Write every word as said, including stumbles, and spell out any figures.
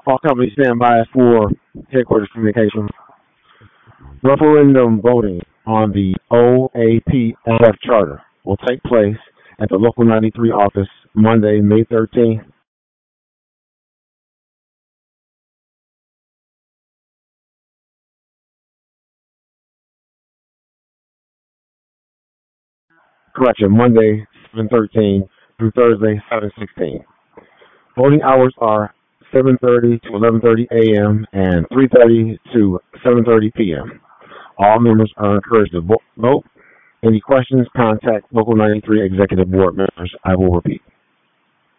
All companies stand by for headquarters communication. Referendum voting on the O A P F F charter will take place at the Local ninety-three office Monday, May thirteenth. Correction, Monday, seven thirteen through Thursday, seven sixteen. Voting hours are seven thirty to eleven thirty a m and three thirty to seven thirty p m. All members are encouraged to vo- vote. Any questions, contact Local ninety-three Executive Board members. I will repeat.